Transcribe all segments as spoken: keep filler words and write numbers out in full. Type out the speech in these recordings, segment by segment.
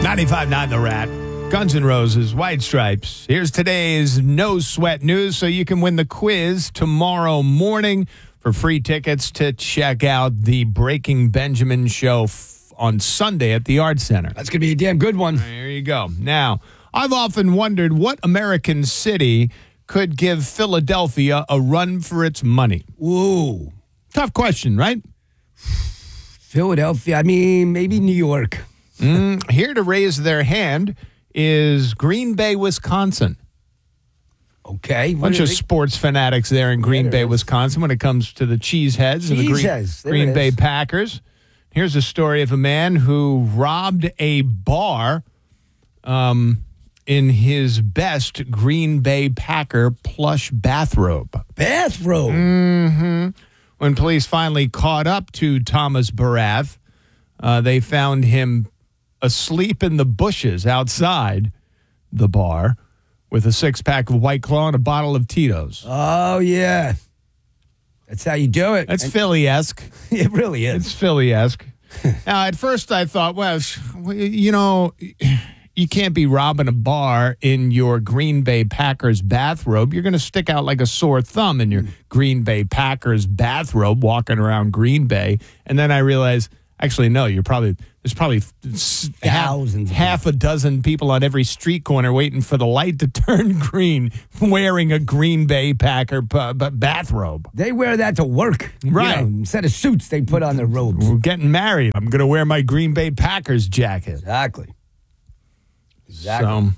ninety-five point nine The Rat, Guns N' Roses, White Stripes. Here's today's No Sweat News so you can win the quiz tomorrow morning for free tickets to check out the Breaking Benjamin show f- on Sunday at the Art Center. That's going to be a damn good one. There you go. Now, I've often wondered what American city could give Philadelphia a run for its money. Ooh. Tough question, right? Philadelphia. I mean, maybe New York. Mm, here to raise their hand is Green Bay, Wisconsin. Okay. Bunch of sports fanatics there in Green Yeah, Bay, is. Wisconsin when it comes to the Cheeseheads and the Green, Cheeseheads. There Green it Bay is. Packers. Here's a story of a man who robbed a bar um, in his best Green Bay Packer plush bathrobe. Bathrobe. Mm-hmm. When police finally caught up to Thomas Barath, uh, they found him asleep in the bushes outside the bar with a six-pack of White Claw and a bottle of Tito's. Oh, yeah. That's how you do it. That's And- Philly-esque. It really It's is. Philly-esque. Now, at first I thought, well, sh- you know, you can't be robbing a bar in your Green Bay Packers bathrobe. You're going to stick out like a sore thumb in your Green Bay Packers bathrobe walking around Green Bay. And then I realized, actually, no, you're probably, there's probably s- half, Thousands of half a dozen people on every street corner waiting for the light to turn green wearing a Green Bay Packer p- b- bathrobe. They wear that to work. Right. You know, instead of suits, they put on their robes. We're getting married. I'm going to wear my Green Bay Packers jacket. Exactly. Exactly. So,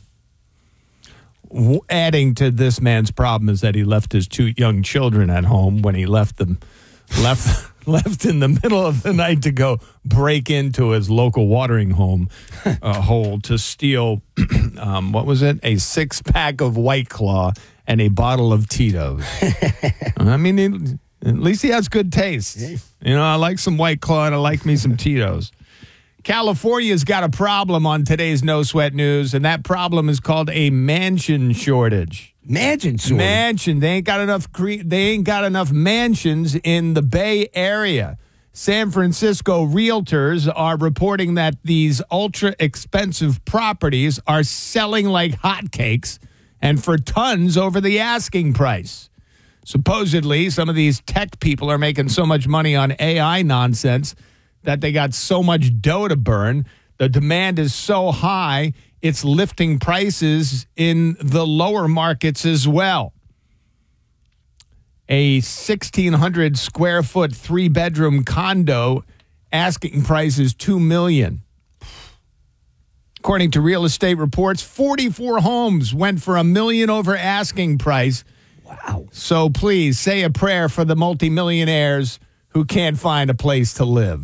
w- adding to this man's problem is that he left his two young children at home when he left them, left left in the middle of the night to go break into his local watering home uh, hole to steal, um, what was it? A six pack of White Claw and a bottle of Tito's. I mean, he, at least he has good taste. You know, I like some White Claw and I like me some Tito's. California's got a problem on today's No Sweat News, and that problem is called a mansion shortage. Mansion sword. Mansion. They ain't got enough. Cre- they ain't got enough mansions in the Bay Area. San Francisco realtors are reporting that these ultra expensive properties are selling like hotcakes, and for tons over the asking price. Supposedly, some of these tech people are making so much money on A I nonsense that they got so much dough to burn. The demand is so high, it's lifting prices in the lower markets as well. A sixteen hundred square foot three bedroom condo asking price is two million dollars. According to real estate reports, forty-four homes went for a million over asking price. Wow. So please say a prayer for the multimillionaires who can't find a place to live.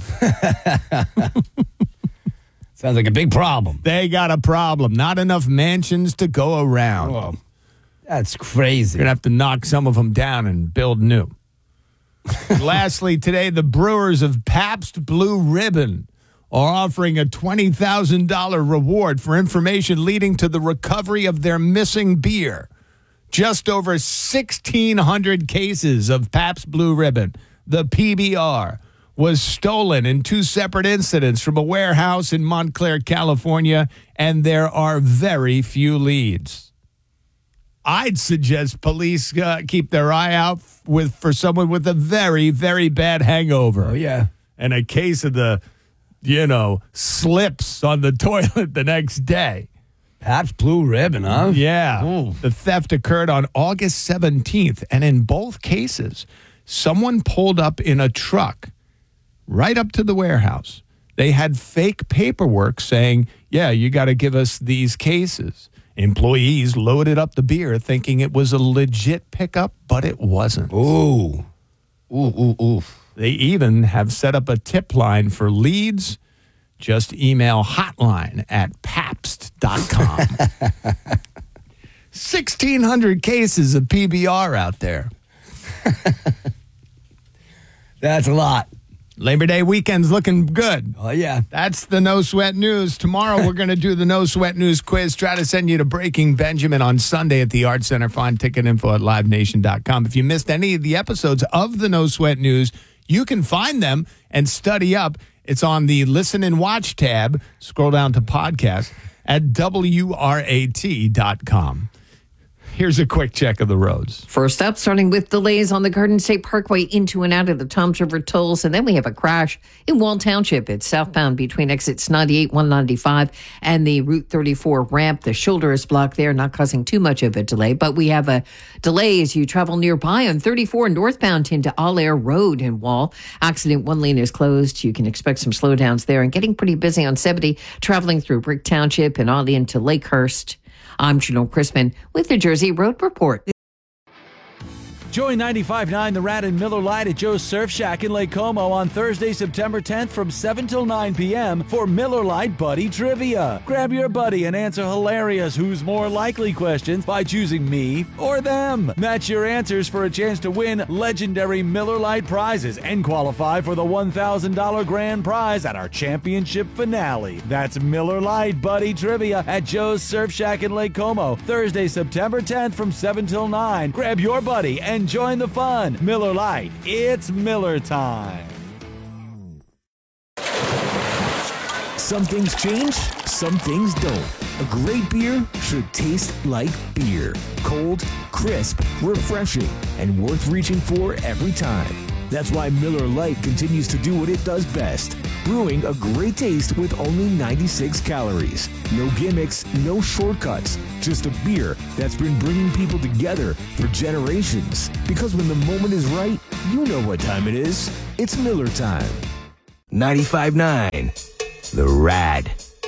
Sounds like a big problem. They got a problem. Not enough mansions to go around. Whoa. That's crazy. You're going to have to knock some of them down and build new. Lastly, today, the brewers of Pabst Blue Ribbon are offering a twenty thousand dollars reward for information leading to the recovery of their missing beer. Just over sixteen hundred cases of Pabst Blue Ribbon, the P B R, was stolen in two separate incidents from a warehouse in Montclair, California, and there are very few leads. I'd suggest police uh, keep their eye out with for someone with a very, very bad hangover. Oh, yeah. And a case of the, you know, slips on the toilet the next day. Pabst Blue Ribbon, huh? Yeah. Ooh. The theft occurred on August seventeenth, and in both cases, someone pulled up in a truck right up to the warehouse. They had fake paperwork saying, yeah, you got to give us these cases. Employees loaded up the beer thinking it was a legit pickup, but it wasn't. Ooh. Ooh, ooh, ooh. They even have set up a tip line for leads. Just email hotline at pabst dot com. sixteen hundred cases of P B R out there. That's a lot. Labor Day weekend's looking good. Oh, yeah. That's the No Sweat News. Tomorrow we're going to do the No Sweat News quiz. Try to send you to Breaking Benjamin on Sunday at the Art Center. Find ticket info at live nation dot com. If you missed any of the episodes of the No Sweat News, you can find them and study up It's on the Listen and Watch tab. Scroll down to podcast at W R A T dot com. Here's a quick check of the roads. First up, starting with delays on the Garden State Parkway into and out of the Toms River tolls. And then we have a crash in Wall Township. It's southbound between exits ninety-eight, one ninety-five, and the Route thirty-four ramp. The shoulder is blocked there, not causing too much of a delay. But we have a delay as you travel nearby on thirty-four northbound into All Air Road in Wall. Accident, one lane is closed. You can expect some slowdowns there. And getting pretty busy on seventy, traveling through Brick Township and on into Lakehurst. I'm Janelle Crispin with the Jersey Road Report. Join ninety-five point nine The Rat and Miller Lite at Joe's Surf Shack in Lake Como on Thursday, September tenth from seven till nine p.m. for Miller Lite Buddy Trivia. Grab your buddy and answer hilarious who's more likely questions by choosing me or them. Match your answers for a chance to win legendary Miller Lite prizes and qualify for the one thousand dollars grand prize at our championship finale. That's Miller Lite Buddy Trivia at Joe's Surf Shack in Lake Como, Thursday, September tenth from seven till nine. Grab your buddy and join the fun. Miller Lite, it's Miller time. Some things change, some things don't. A great beer should taste like beer. Cold, crisp, refreshing, and worth reaching for every time. That's why Miller Lite continues to do what it does best. Brewing a great taste with only ninety-six calories. No gimmicks, no shortcuts. Just a beer that's been bringing people together for generations. Because when the moment is right, you know what time it is. It's Miller time. ninety-five point nine The Rad.